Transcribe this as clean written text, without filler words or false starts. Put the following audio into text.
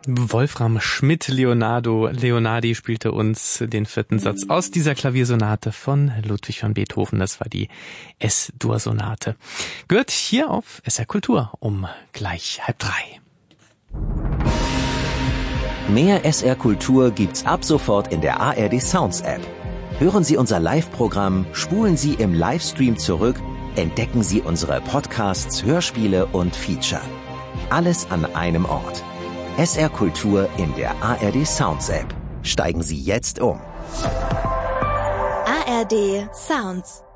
Wolfram Schmidt-Leonardi spielte uns den 4. Satz aus dieser Klaviersonate von Ludwig van Beethoven. Das war die S-Dur-Sonate. Gehört hier auf SR Kultur um gleich 2:30. Mehr SR Kultur gibt's ab sofort in der ARD Sounds App. Hören Sie unser Live-Programm, spulen Sie im Livestream zurück, entdecken Sie unsere Podcasts, Hörspiele und Feature. Alles an einem Ort. SR Kultur in der ARD Sounds App. Steigen Sie jetzt um. ARD Sounds.